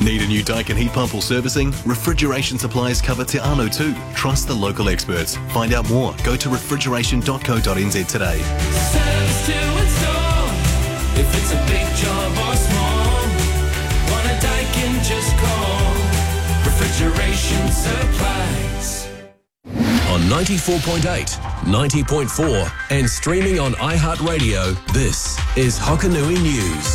Need a new Daikin heat pump or servicing? Refrigeration Supplies cover Te Anau too. Trust the local experts. Find out more. Go to refrigeration.co.nz today. Service to install. If it's a big job or small, want a Daikin, just call Refrigeration Supplies. On 94.8, 90.4 and streaming on iHeartRadio, this is Hokanui News.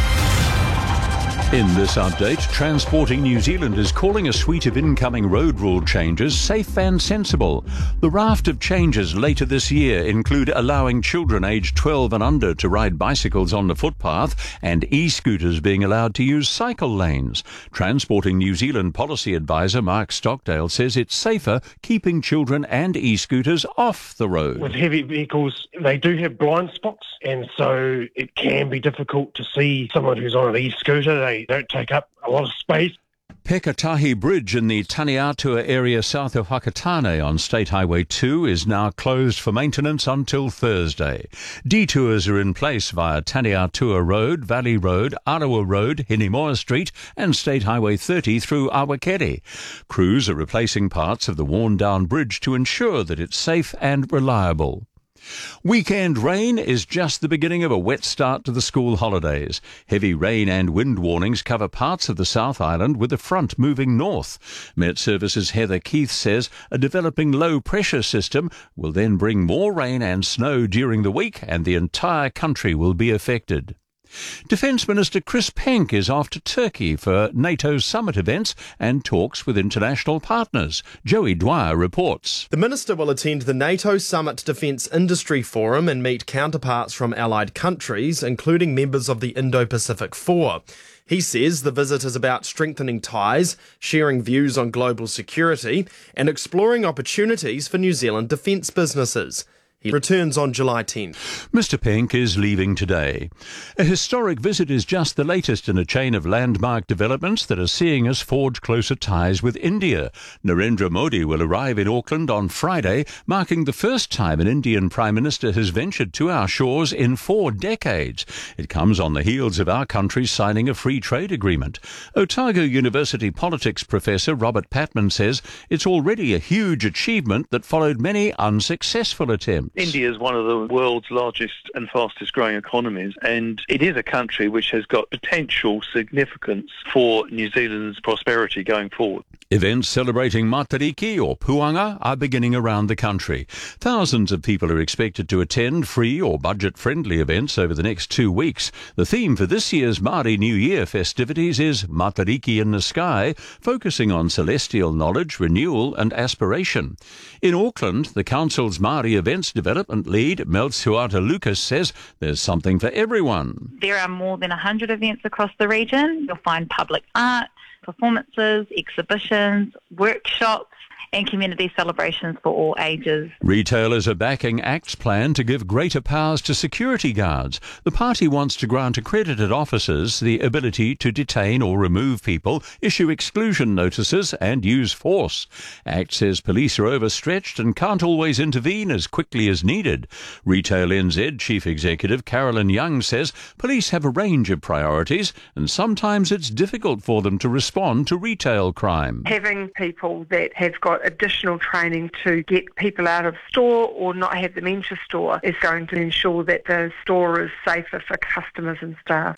In this update, Transporting New Zealand is calling a suite of incoming road rule changes safe and sensible. The raft of changes later this year include allowing children aged 12 and under to ride bicycles on the footpath and e-scooters being allowed to use cycle lanes. Transporting New Zealand policy advisor Mark Stockdale says it's safer keeping children and e-scooters off the road. With heavy vehicles, they do have blind spots, and so it can be difficult to see someone who's on an e-scooter. They don't take up a lot of space. Pekatahi Bridge in the Taniatua area south of Whakatane on State Highway 2 is now closed for maintenance until Thursday. Detours are in place via Taniatua Road, Valley Road, Arawa Road, Hinimoa Street and State Highway 30 through Awakere. Crews are replacing parts of the worn-down bridge to ensure that it's safe and reliable. Weekend rain is just the beginning of a wet start to the school holidays. Heavy rain and wind warnings cover parts of the South Island with the front moving north. Met Services Heather Keith says a developing low-pressure system will then bring more rain and snow during the week and the entire country will be affected. Defence Minister Chris Penk is off to Turkey for NATO summit events and talks with international partners. Joey Dwyer reports. The Minister will attend the NATO Summit Defence Industry Forum and meet counterparts from allied countries, including members of the Indo-Pacific Four. He says the visit is about strengthening ties, sharing views on global security, and exploring opportunities for New Zealand defence businesses. He returns on July 10th. Mr. Penk is leaving today. A historic visit is just the latest in a chain of landmark developments that are seeing us forge closer ties with India. Narendra Modi will arrive in Auckland on Friday, marking the first time an Indian Prime Minister has ventured to our shores in 4 decades. It comes on the heels of our country signing a free trade agreement. Otago University politics professor Robert Patman says it's already a huge achievement that followed many unsuccessful attempts. India is one of the world's largest and fastest growing economies, and it is a country which has got potential significance for New Zealand's prosperity going forward. Events celebrating Matariki or Puanga are beginning around the country. Thousands of people are expected to attend free or budget-friendly events over the next 2 weeks. The theme for this year's Māori New Year festivities is Matariki in the Sky, focusing on celestial knowledge, renewal and aspiration. In Auckland, the council's Māori Events Development Lead, Meltsuata Lucas, says there's something for everyone. There are more than 100 events across the region. You'll find public art, performances, exhibitions, workshops and community celebrations for all ages. Retailers are backing ACT's plan to give greater powers to security guards. The party wants to grant accredited officers the ability to detain or remove people, issue exclusion notices and use force. ACT says police are overstretched and can't always intervene as quickly as needed. Retail NZ Chief Executive Carolyn Young says police have a range of priorities and sometimes it's difficult for them to respond to retail crime. Having people that have got additional training to get people out of store or not have them enter store is going to ensure that the store is safer for customers and staff.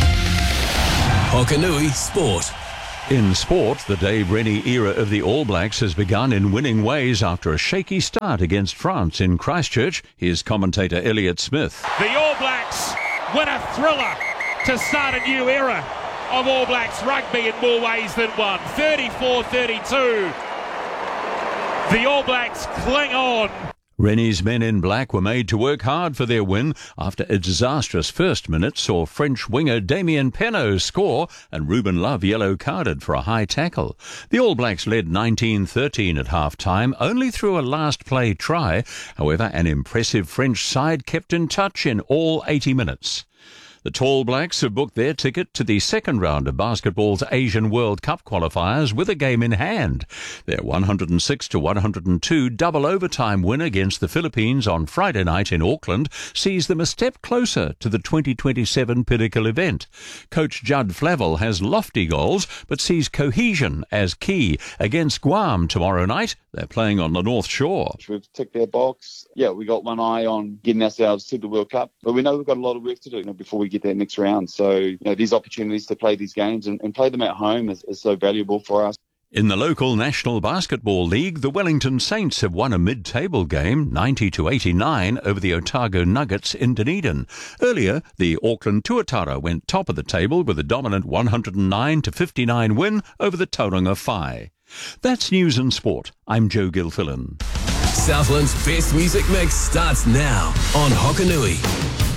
Hokanui Sport. In sport, the Dave Rennie era of the All Blacks has begun in winning ways after a shaky start against France in Christchurch. Here's commentator Elliot Smith. The All Blacks win a thriller to start a new era of All Blacks rugby in more ways than one. 34-32. The All Blacks cling on. Rennie's men in black were made to work hard for their win after a disastrous first minute saw French winger Damien Penaud score and Ruben Love yellow-carded for a high tackle. The All Blacks led 19-13 at half-time, only through a last-play try. However, an impressive French side kept in touch in all 80 minutes. The Tall Blacks have booked their ticket to the second round of basketball's Asian World Cup qualifiers with a game in hand. Their 106-102 double overtime win against the Philippines on Friday night in Auckland sees them a step closer to the 2027 pinnacle event. Coach Judd Flavel has lofty goals but sees cohesion as key. Against Guam tomorrow night, they're playing on the North Shore. We've ticked our box. Yeah, we got one eye on getting ourselves to the World Cup, but we know we've got a lot of work to do before we get that next round. So, these opportunities to play these games and play them at home is so valuable for us. In the local National Basketball League, the Wellington Saints have won a mid-table game, 90-89, over the Otago Nuggets in Dunedin. Earlier, the Auckland Tuatara went top of the table with a dominant 109-59 win over the Tauranga Whai. That's News and Sport. I'm Joe Gilfillan. Southland's best music mix starts now on Hokanui.